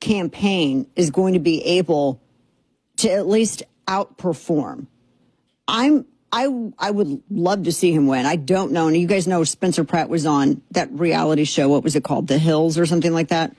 campaign is going to be able to at least outperform. I would love to see him win. I don't know. And you guys know Spencer Pratt was on that reality show. What was it called? The Hills or something like that.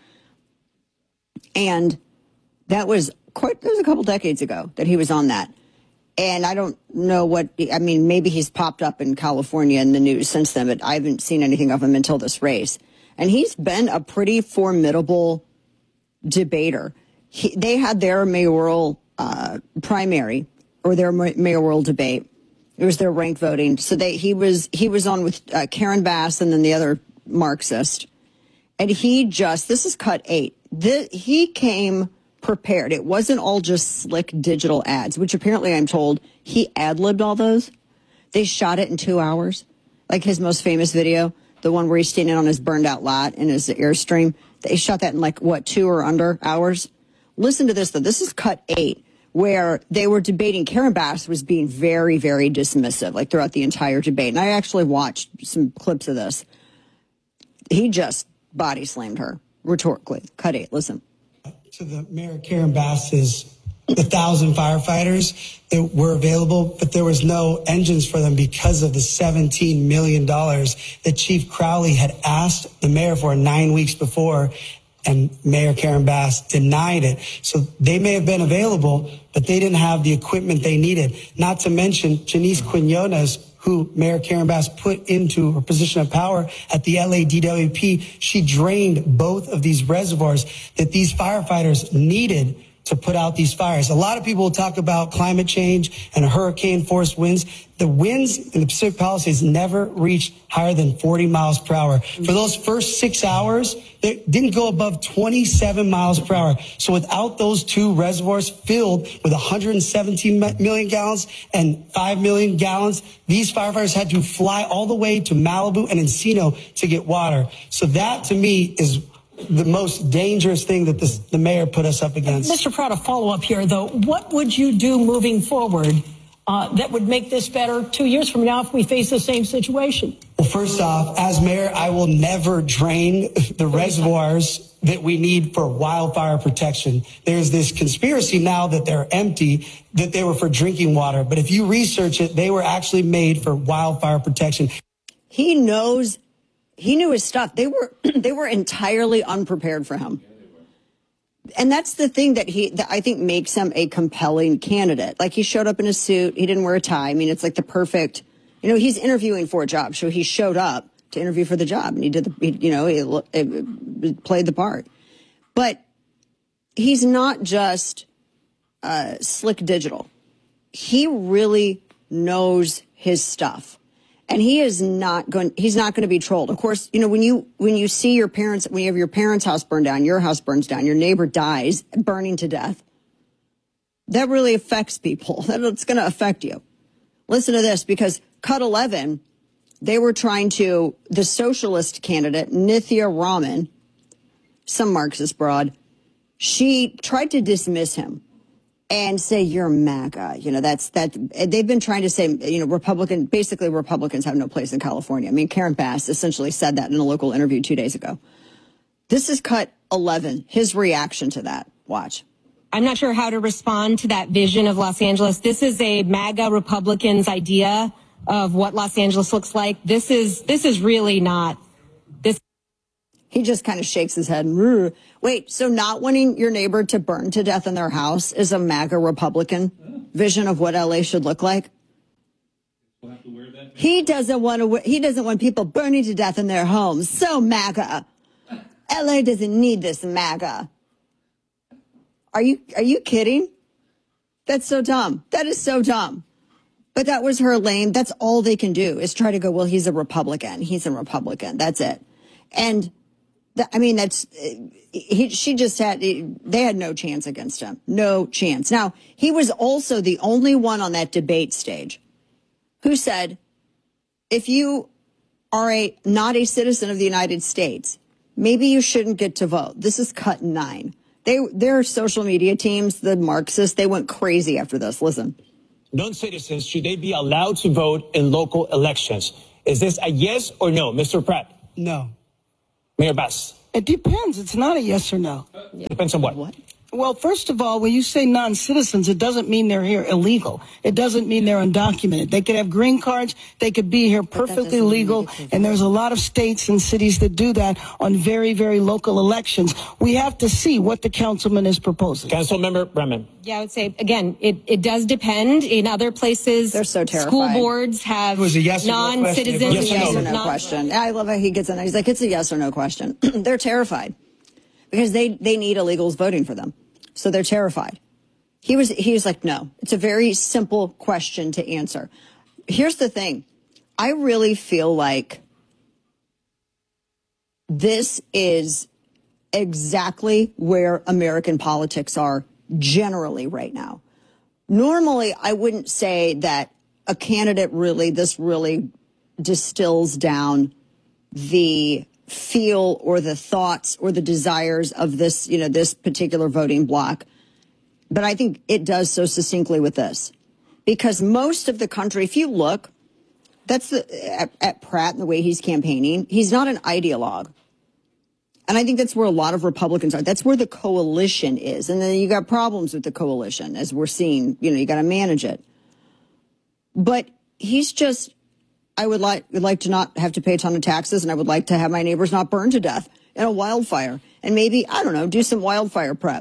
And that was a couple decades ago that he was on that. And I don't know maybe he's popped up in California in the news since then, but I haven't seen anything of him until this race. And he's been a pretty formidable debater. They had their mayoral primary or their mayoral debate. It was their rank voting. So he was on with Karen Bass and then the other Marxist. And this is cut 8. He came prepared. It wasn't all just slick digital ads, which apparently I'm told he ad-libbed all those. They shot it in 2 hours. Like his most famous video, the one where he's standing on his burned out lot in his Airstream. They shot that in 2 or under hours. Listen to this, though. This is cut 8, where they were debating. Karen Bass was being very, very dismissive, throughout the entire debate. And I actually watched some clips of this. He just body slammed her rhetorically. Cut 8. Listen. To the Mayor Karen Bass's 1,000 firefighters that were available, but there was no engines for them because of the $17 million that Chief Crowley had asked the mayor for 9 weeks before, and Mayor Karen Bass denied it. So they may have been available, but they didn't have the equipment they needed. Not to mention Janice Quinones, who Mayor Karen Bass put into her position of power at the LADWP. She drained both of these reservoirs that these firefighters needed to put out these fires. A lot of people talk about climate change and hurricane-force winds. The winds in the Pacific Palisades never reached higher than 40 miles per hour. For those first 6 hours, they didn't go above 27 miles per hour. So without those two reservoirs filled with 117 million gallons and 5 million gallons, these firefighters had to fly all the way to Malibu and Encino to get water. So that, to me, is the most dangerous thing that the mayor put us up against. Mr. Pratt, a follow-up here, though. What would you do moving forward that would make this better 2 years from now if we face the same situation? Well, first off, as mayor, I will never drain the reservoirs that we need for wildfire protection. There's this conspiracy now that they're empty, that they were for drinking water. But if you research it, they were actually made for wildfire protection. He knew his stuff. They were entirely unprepared for him. And that's the thing that I think makes him a compelling candidate. He showed up in a suit. He didn't wear a tie. I mean, it's the perfect, he's interviewing for a job. So he showed up to interview for the job and he did he played the part. But he's not just slick digital. He really knows his stuff. And he's not going to be trolled. Of course, when you see your parents, when you have your parents' house burned down, your house burns down, your neighbor dies burning to death, that really affects people. It's going to affect you. Listen to this, because cut 11, they were the socialist candidate, Nithya Raman, some Marxist broad, she tried to dismiss him and say, you're MAGA. They've been trying to say, Republicans have no place in California. I mean, Karen Bass essentially said that in a local interview 2 days ago. This is cut 11, his reaction to that. Watch. I'm not sure how to respond to that vision of Los Angeles. This is a MAGA Republicans' idea of what Los Angeles looks like. This is really not this. He just kind of shakes his head. Wait, so not wanting your neighbor to burn to death in their house is a MAGA Republican vision of what LA should look like? He doesn't want people burning to death in their homes. So MAGA. LA doesn't need this MAGA. Are you kidding? That's so dumb. That is so dumb. But that was her lane. That's all they can do is try to go, well, he's a Republican. He's a Republican. That's it. And they had no chance against him. No chance. Now, he was also the only one on that debate stage who said, if you are not a citizen of the United States, maybe you shouldn't get to vote. This is cut 9. Their social media teams, the Marxists, they went crazy after this. Listen. Non-citizens, should they be allowed to vote in local elections? Is this a yes or no, Mr. Pratt? No. Mayor Bass. It depends. It's not a yes or no. Depends on what? Well, first of all, when you say non-citizens, it doesn't mean they're here illegal. It doesn't mean they're undocumented. They could have green cards. They could be here perfectly legal. And there's a lot of states and cities that do that on very, very local elections. We have to see what the councilman is proposing. Councilmember Bremen. Yeah, I would say, again, it does depend. In other places, They're so terrified. school boards have It was a yes or no question. non-citizens. Yes or no? Yes or no question. I love how he gets in there. He's like, it's a yes or no question. They're terrified because they need illegals voting for them. So they're terrified. He was like, no, it's a very simple question to answer. Here's the thing. I really feel like this is exactly where American politics are generally right now. Normally, I wouldn't say that a candidate really distills down the feel or the thoughts or the desires of this, this particular voting bloc. But I think it does so succinctly with this, because most of the country, if you look, that's at Pratt and the way he's campaigning, he's not an ideologue. And I think that's where a lot of Republicans are. That's where the coalition is. And then you got problems with the coalition, as we're seeing, you got to manage it. But he's just, I would like to not have to pay a ton of taxes, and I would like to have my neighbors not burn to death in a wildfire, and maybe, I don't know, do some wildfire prep.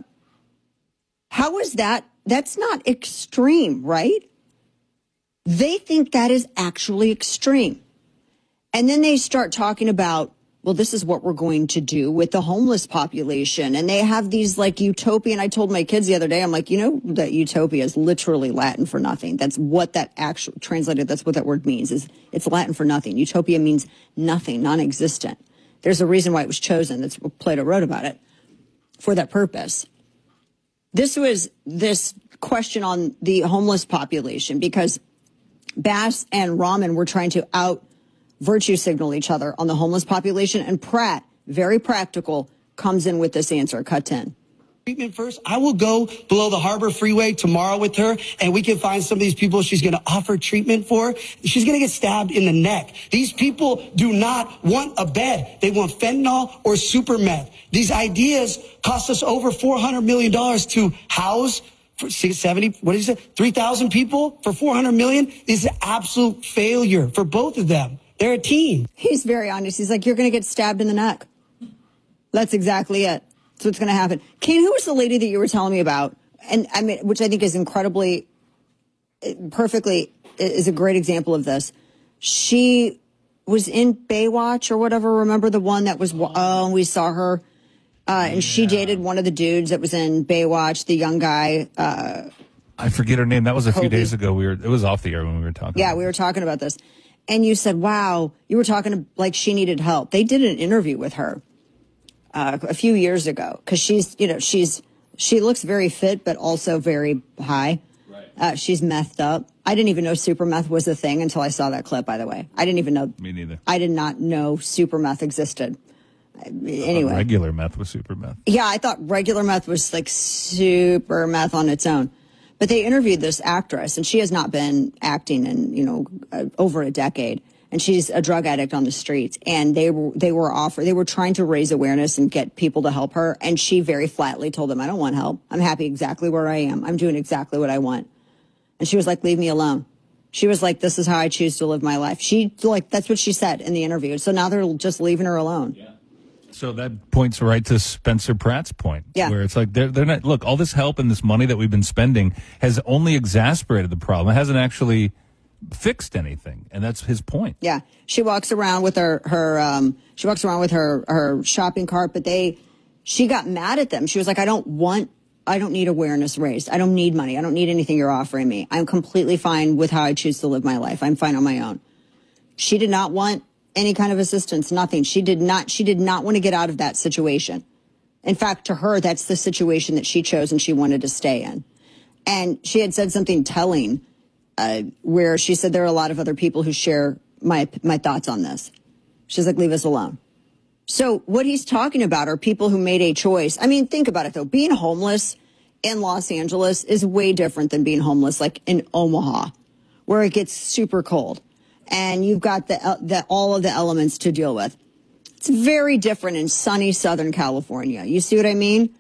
How is that? That's not extreme, right? They think that is actually extreme. And then they start talking about, well, this is what we're going to do with the homeless population. And they have these like utopian. I told my kids the other day, I'm like, that utopia is literally Latin for nothing. That's what that actually translated. That's what that word means, is it's Latin for nothing. Utopia means nothing, non-existent. There's a reason why it was chosen. That's what Plato wrote about it, for that purpose. This was this question on the homeless population because Bass and Rahman were trying to virtue signal each other on the homeless population. And Pratt, very practical, comes in with this answer. Cut 10. Treatment first. I will go below the Harbor Freeway tomorrow with her, and we can find some of these people she's going to offer treatment for. She's going to get stabbed in the neck. These people do not want a bed. They want fentanyl or super meth. These ideas cost us over $400 million to house for 3,000 people for $400 million. This is an absolute failure for both of them. They're a team. He's very honest. He's like, you're going to get stabbed in the neck. That's exactly it. That's what's going to happen. Kane, who was the lady that you were telling me about? And I mean, which I think is perfectly is a great example of this. She was in Baywatch or whatever. Remember the one that was, we saw her. And she dated one of the dudes that was in Baywatch, the young guy. I forget her name. That was a few days ago. It was off the air when we were talking. Yeah, we were talking about this. And you said, wow, you were talking like she needed help. They did an interview with her a few years ago because she looks very fit, but also very high. Right. She's methed up. I didn't even know super meth was a thing until I saw that clip, by the way. I didn't even know. Me neither. I did not know super meth existed. Anyway. Regular meth was super meth. Yeah, I thought regular meth was like super meth on its own. But they interviewed this actress, and she has not been acting in, over a decade. And she's a drug addict on the streets. And they were trying to raise awareness and get people to help her. And she very flatly told them, I don't want help. I'm happy exactly where I am. I'm doing exactly what I want. And she was like, leave me alone. She was like, this is how I choose to live my life. That's what she said in the interview. So now they're just leaving her alone. Yeah. So that points right to Spencer Pratt's point, where it's like they're not. Look, all this help and this money that we've been spending has only exacerbated the problem. It hasn't actually fixed anything, and that's his point. Yeah, she walks around with her shopping cart, but she got mad at them. She was like, I don't need awareness raised. I don't need money. I don't need anything you're offering me. I'm completely fine with how I choose to live my life. I'm fine on my own. She did not want any kind of assistance, nothing. She did not want to get out of that situation. In fact, to her, that's the situation that she chose and she wanted to stay in. And she had said something telling where she said there are a lot of other people who share my thoughts on this. She's like, leave us alone. So what he's talking about are people who made a choice. I mean, think about it, though. Being homeless in Los Angeles is way different than being homeless like in Omaha, where it gets super cold. And you've got all of the elements to deal with. It's very different in sunny Southern California. You see what I mean?